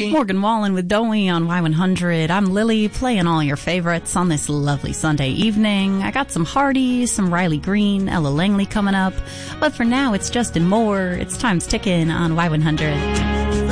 Morgan Wallen with Don't We on Y100. I'm Lily, playing all your favorites on this lovely Sunday evening. I got some Hardy, some Riley Green, Ella Langley coming up. But for now, it's Justin Moore. It's Time's Ticking on Y100.